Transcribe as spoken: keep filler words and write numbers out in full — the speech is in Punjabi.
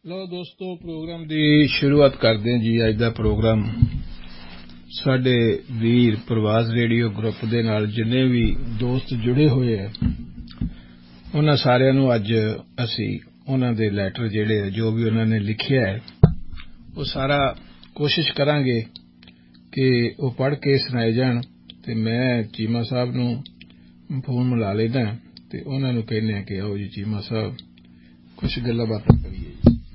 ਲਓ ਦੋਸਤੋ, ਪ੍ਰੋਗਰਾਮ ਦੀ ਸ਼ੁਰੂਆਤ ਕਰਦੇ ਹਾਂ ਜੀ। ਅੱਜ ਦਾ ਪ੍ਰੋਗਰਾਮ ਸਾਡੇ ਵੀਰ ਪ੍ਰਵਾਜ਼ ਰੇਡੀਓ ਗਰੁੱਪ ਦੇ ਨਾਲ ਜਿੰਨੇ ਵੀ ਦੋਸਤ ਜੁੜੇ ਹੋਏ ਹੈ, ਉਹਨਾਂ ਸਾਰਿਆਂ ਨੂੰ ਅੱਜ ਅਸੀਂ ਉਹਨਾਂ ਦੇ ਲੈਟਰ ਜਿਹੜੇ ਜੋ ਵੀ ਉਹਨਾਂ ਨੇ ਲਿਖਿਆ ਹੈ ਉਹ ਸਾਰਾ ਕੋਸ਼ਿਸ਼ ਕਰਾਂਗੇ ਕਿ ਉਹ ਪੜ੍ਹ ਕੇ ਸੁਣਾਏ ਜਾਣ। ਅਤੇ ਮੈਂ ਚੀਮਾ ਸਾਹਿਬ ਨੂੰ ਫੋਨ ਮਿਲਾ ਲੈਂਦਾ ਅਤੇ ਉਹਨਾਂ ਨੂੰ ਕਹਿੰਦੇ ਹਾਂ ਕਿ ਆਓ ਜੀ ਚੀਮਾ ਸਾਹਿਬ ਕੁਛ ਗੱਲਾਂ ਬਾਤਾਂ